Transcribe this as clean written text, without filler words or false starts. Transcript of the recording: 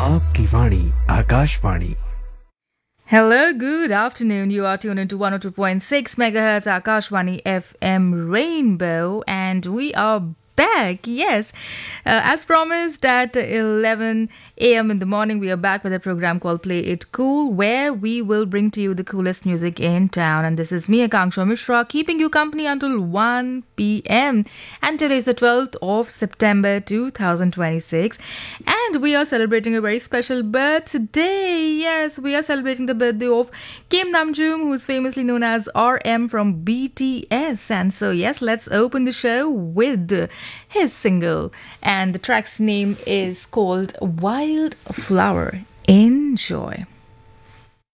आपकी वाणी Akashvani. Hello, good afternoon. You are tuned into 102.6 megahertz Akashwani FM Rainbow, and we are back. Yes, as promised at 11 a.m. in the morning, we are back with a program called Play It Cool, where we will bring to you the coolest music in town. And this is me, Akanksha Mishra, keeping you company until 1 p.m. And today is the 12th of September 2026, and we are celebrating a very special birthday. Yes, we are celebrating the birthday of Kim Namjoon, who is famously known as RM from BTS. And so, yes, let's open the show with his single, and the track's name is called Wildflower. Enjoy.